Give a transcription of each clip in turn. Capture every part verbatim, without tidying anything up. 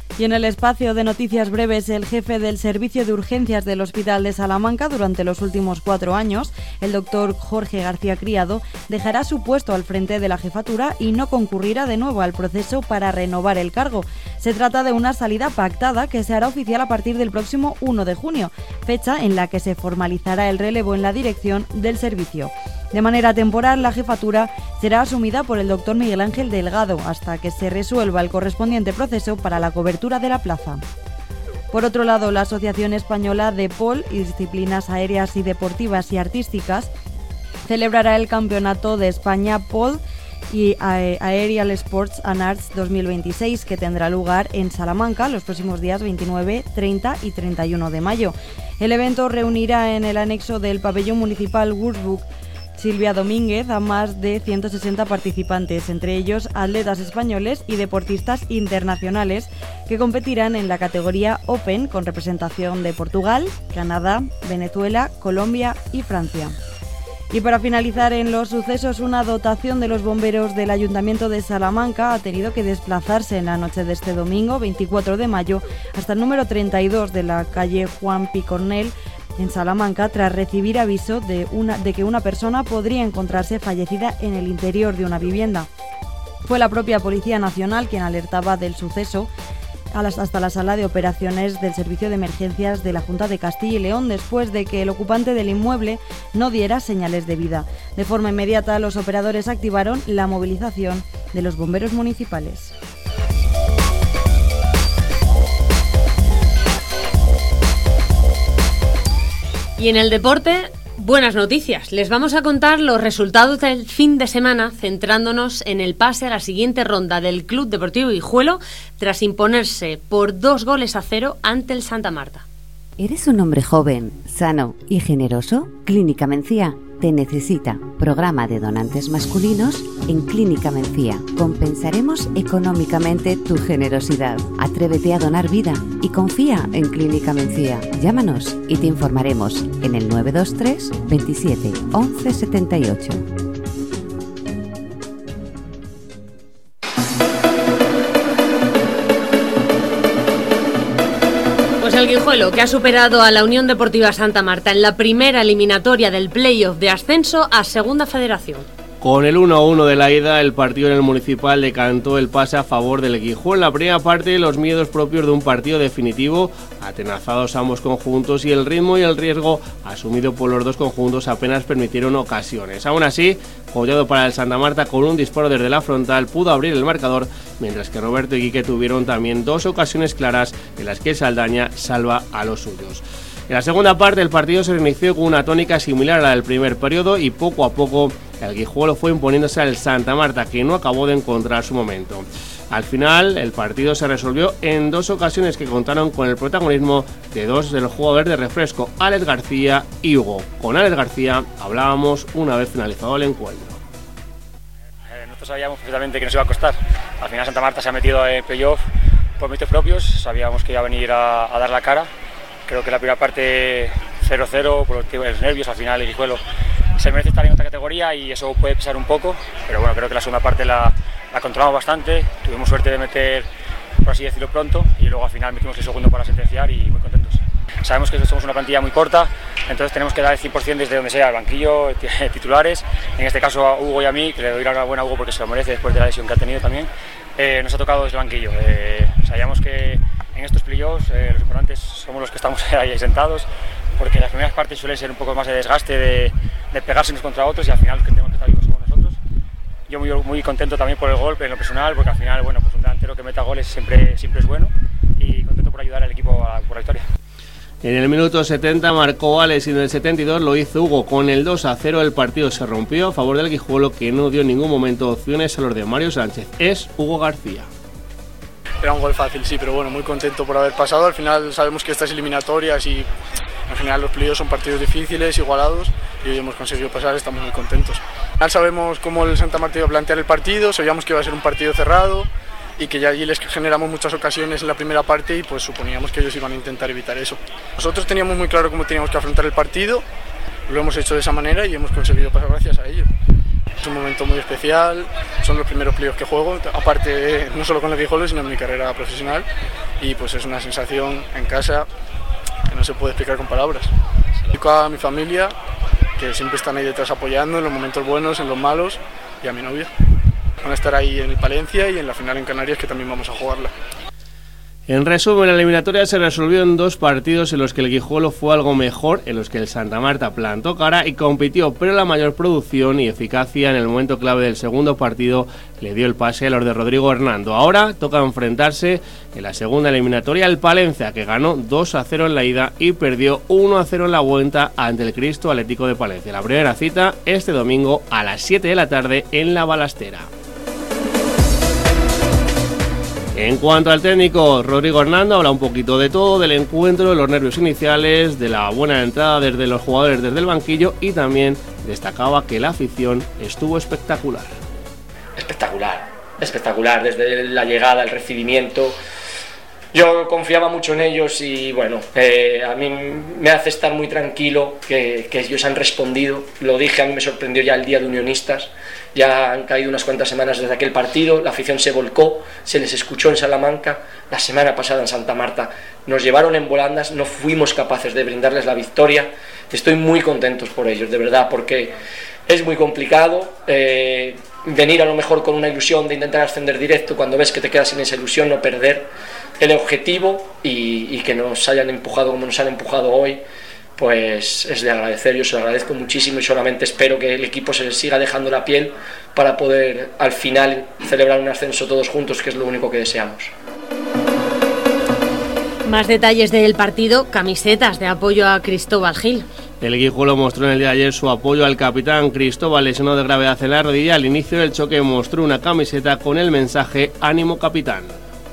Y en el espacio de noticias breves, el jefe del servicio de urgencias del Hospital de Salamanca durante los últimos cuatro años, el doctor Jorge García Criado, dejará su puesto al frente de la jefatura y no concurrirá de nuevo al proceso para renovar el cargo. Se trata de una salida pactada que se hará oficial a partir del próximo uno de junio, fecha en la que se formalizará el relevo en la dirección del servicio. De manera temporal, la jefatura será asumida por el doctor Miguel Ángel Delgado hasta que se resuelva el correspondiente proceso para la cobertura de la plaza. Por otro lado, la Asociación Española de Pol y Disciplinas Aéreas y Deportivas y Artísticas celebrará el Campeonato de España Pol y Aerial Sports and Arts dos mil veintiséis, que tendrá lugar en Salamanca los próximos días veintinueve, treinta y treinta y uno de mayo. El evento reunirá en el anexo del pabellón municipal Wurzburg Silvia Domínguez a más de ciento sesenta participantes, entre ellos atletas españoles y deportistas internacionales que competirán en la categoría Open con representación de Portugal, Canadá, Venezuela, Colombia y Francia. Y para finalizar en los sucesos, una dotación de los bomberos del Ayuntamiento de Salamanca ha tenido que desplazarse en la noche de este domingo, veinticuatro de mayo, hasta el número treinta y dos de la calle Juan Picornell, en Salamanca, tras recibir aviso de, una, de que una persona podría encontrarse fallecida en el interior de una vivienda. Fue la propia Policía Nacional quien alertaba del suceso a las, hasta la sala de operaciones del Servicio de Emergencias de la Junta de Castilla y León, después de que el ocupante del inmueble no diera señales de vida. De forma inmediata, los operadores activaron la movilización de los bomberos municipales. Y en el deporte, buenas noticias. Les vamos a contar los resultados del fin de semana, centrándonos en el pase a la siguiente ronda del Club Deportivo Guijuelo, tras imponerse por dos goles a cero ante el Santa Marta. ¿Eres un hombre joven, sano y generoso? Clínica Mencía te necesita. Programa de donantes masculinos en Clínica Mencía. Compensaremos económicamente tu generosidad. Atrévete a donar vida y confía en Clínica Mencía. Llámanos y te informaremos en el nueve dos tres, veintisiete, once setenta y ocho. El Guijuelo, que ha superado a la Unión Deportiva Santa Marta en la primera eliminatoria del playoff de ascenso a Segunda Federación. Con el uno a uno de la ida, el partido en el Municipal decantó el pase a favor del Guijuelo. En la primera parte, los miedos propios de un partido definitivo, atenazados ambos conjuntos, y el ritmo y el riesgo asumido por los dos conjuntos apenas permitieron ocasiones. Aún así, joyado para el Santa Marta con un disparo desde la frontal, pudo abrir el marcador, mientras que Roberto y Quique tuvieron también dos ocasiones claras en las que Saldaña salva a los suyos. En la segunda parte, el partido se reinició con una tónica similar a la del primer periodo y poco a poco el Guijuelo fue imponiéndose al Santa Marta, que no acabó de encontrar su momento. Al final, el partido se resolvió en dos ocasiones que contaron con el protagonismo de dos de los jugadores de refresco, Alex García y Hugo. Con Alex García hablábamos una vez finalizado el encuentro. Eh, nosotros sabíamos perfectamente que nos iba a costar. Al final Santa Marta se ha metido en playoff por méritos propios, sabíamos que iba a venir a, a dar la cara. Creo que la primera parte cero cero, por los nervios, al final el Guijuelo se merece estar en otra categoría y eso puede pesar un poco, pero bueno, creo que la segunda parte la, la controlamos bastante, tuvimos suerte de meter, por así decirlo, pronto, y luego al final metimos el segundo para sentenciar y muy contentos. Sabemos que somos una plantilla muy corta, entonces tenemos que dar el cien por ciento desde donde sea, el banquillo, titulares, en este caso a Hugo y a mí, que le doy la enhorabuena a Hugo porque se lo merece después de la lesión que ha tenido también, eh, nos ha tocado desde el banquillo. Eh, sabíamos que en estos playoffs eh, los importantes somos los que estamos ahí sentados, porque las primeras partes suelen ser un poco más de desgaste, de, de pegarse unos contra otros, y al final los que tenemos que estar vivos somos nosotros. Yo muy, muy contento también por el gol en lo personal, porque al final, bueno, pues un delantero que meta goles siempre, siempre es bueno, y contento por ayudar al equipo a, por la victoria. En el minuto setenta marcó Alex y en el setenta y dos lo hizo Hugo. Con el dos a cero el partido se rompió a favor del Guijuelo, que no dio en ningún momento opciones a los de Mario Sánchez. Es Hugo García. Era un gol fácil, sí, pero bueno, muy contento por haber pasado. Al final sabemos que estas eliminatorias y en general los playoffs son partidos difíciles, igualados, y hoy hemos conseguido pasar, estamos muy contentos. Al final sabemos cómo el Santa Marta iba a plantear el partido, sabíamos que iba a ser un partido cerrado y que ya allí les generamos muchas ocasiones en la primera parte y pues suponíamos que ellos iban a intentar evitar eso. Nosotros teníamos muy claro cómo teníamos que afrontar el partido, lo hemos hecho de esa manera y hemos conseguido pasar gracias a ello. Es un momento muy especial, son los primeros playoffs que juego, aparte no solo con el Guijuelo, sino en mi carrera profesional, y pues es una sensación en casa que no se puede explicar con palabras. Dedico a mi familia, que siempre están ahí detrás apoyando en los momentos buenos, en los malos, y a mi novia. Van a estar ahí en el Palencia y en la final en Canarias, que también vamos a jugarla. En resumen, la eliminatoria se resolvió en dos partidos en los que el Guijuelo fue algo mejor, en los que el Santa Marta plantó cara y compitió, pero la mayor producción y eficacia en el momento clave del segundo partido le dio el pase a los de Rodrigo Hernando. Ahora toca enfrentarse en la segunda eliminatoria al Palencia, que ganó dos a cero en la ida y perdió uno a cero en la vuelta ante el Cristo Atlético de Palencia. La primera cita este domingo a las siete de la tarde en La Balastera. En cuanto al técnico, Rodrigo Hernando habla un poquito de todo, del encuentro, de los nervios iniciales, de la buena entrada desde los jugadores desde el banquillo, y también destacaba que la afición estuvo espectacular. Espectacular, espectacular, desde la llegada, el recibimiento. Yo confiaba mucho en ellos y bueno, eh, a mí me hace estar muy tranquilo que, que ellos han respondido. Lo dije, a mí me sorprendió ya el día de Unionistas. Ya han caído unas cuantas semanas desde aquel partido, la afición se volcó, se les escuchó en Salamanca, la semana pasada en Santa Marta nos llevaron en volandas, no fuimos capaces de brindarles la victoria. Estoy muy contentos por ellos, de verdad, porque es muy complicado eh, venir a lo mejor con una ilusión de intentar ascender directo, cuando ves que te quedas sin esa ilusión, no perder el objetivo y, y que nos hayan empujado como nos han empujado hoy. Pues es de agradecer, yo se lo agradezco muchísimo y solamente espero que el equipo se siga dejando la piel para poder al final celebrar un ascenso todos juntos, que es lo único que deseamos. Más detalles del partido, camisetas de apoyo a Cristóbal Gil. El Guijuelo mostró en el día de ayer su apoyo al capitán Cristóbal, lesionado de gravedad en la rodilla. Al inicio del choque mostró una camiseta con el mensaje "Ánimo, capitán".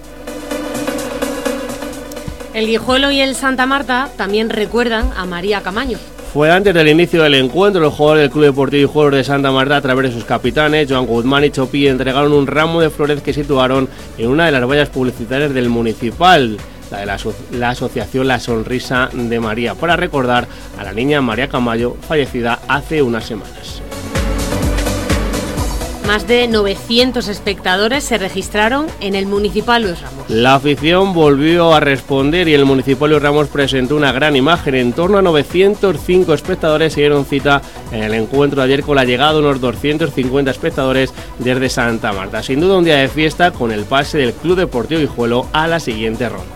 El Guijuelo y el Santa Marta también recuerdan a María Camaño. Fue antes del inicio del encuentro. Los jugadores del Club Deportivo y Juegos de Santa Marta, a través de sus capitanes, Joan Guzmán y Chopi, entregaron un ramo de flores que situaron en una de las vallas publicitarias del municipal, la de la, aso- la asociación La Sonrisa de María, para recordar a la niña María Camaño, fallecida hace unas semanas. Más de novecientos espectadores se registraron en el Municipal Luis Ramos. La afición volvió a responder y el Municipal Luis Ramos presentó una gran imagen. En torno a novecientos cinco espectadores se dieron cita en el encuentro de ayer, con la llegada de unos doscientos cincuenta espectadores desde Santa Marta. Sin duda un día de fiesta, con el pase del Club Deportivo Guijuelo a la siguiente ronda.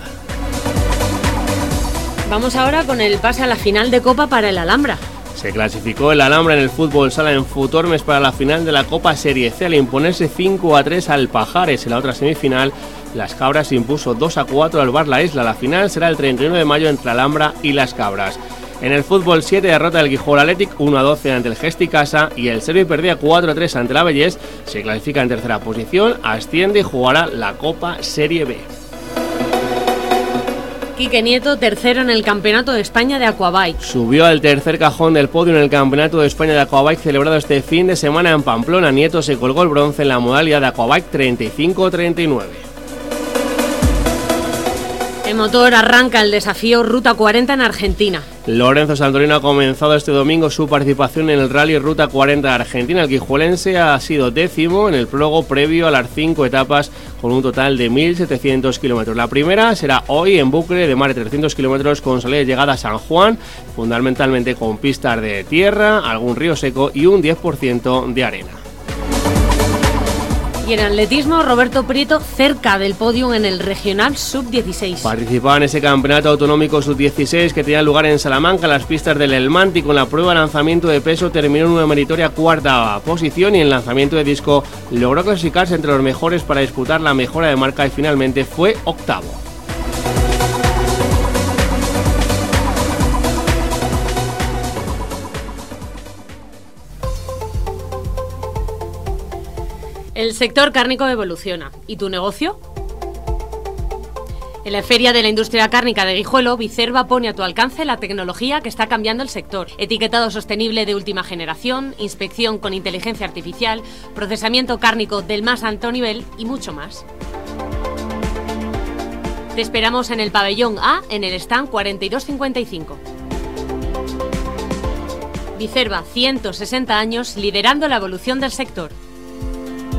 Vamos ahora con el pase a la final de Copa para el Alhambra. Se clasificó el Alhambra en el fútbol sala en Futormes para la final de la Copa Serie C al imponerse cinco a tres al Pajares. En la otra semifinal, Las Cabras se impuso dos a cuatro al Bar La Isla. La final será el treinta y uno de mayo entre Alhambra y Las Cabras. En el fútbol siete, derrota del Guijuelo Athletic uno a doce ante el Gesti Casa, y el Servi perdía cuatro a tres ante la Bellés. Se clasifica en tercera posición, asciende y jugará la Copa Serie B. Quique Nieto, tercero en el Campeonato de España de Aquabike. Subió al tercer cajón del podio en el Campeonato de España de Aquabike celebrado este fin de semana en Pamplona. Nieto se colgó el bronce en la modalidad de Aquabike treinta y cinco treinta y nueve. El motor arranca el desafío Ruta cuarenta en Argentina. Lorenzo Santolino ha comenzado este domingo su participación en el Rally Ruta cuarenta de Argentina. El guijuelense ha sido décimo en el prólogo previo a las cinco etapas, con un total de mil setecientos kilómetros. La primera será hoy en bucle de más de trescientos kilómetros, con salida y llegada a San Juan, fundamentalmente con pistas de tierra, algún río seco y un diez por ciento de arena. Y en atletismo, Roberto Prieto cerca del podio en el regional sub dieciséis. Participaba en ese campeonato autonómico sub dieciséis que tenía lugar en Salamanca, en las pistas del Elmanti. Con la prueba de lanzamiento de peso terminó en una meritoria cuarta posición, y en lanzamiento de disco logró clasificarse entre los mejores para disputar la mejora de marca y finalmente fue octavo. El sector cárnico evoluciona. ¿Y tu negocio? En la Feria de la Industria Cárnica de Guijuelo, Bicerba pone a tu alcance la tecnología que está cambiando el sector. Etiquetado sostenible de última generación, inspección con inteligencia artificial, procesamiento cárnico del más alto nivel y mucho más. Te esperamos en el pabellón A, en el stand cuarenta y dos cincuenta y cinco. Bicerba, ciento sesenta años liderando la evolución del sector.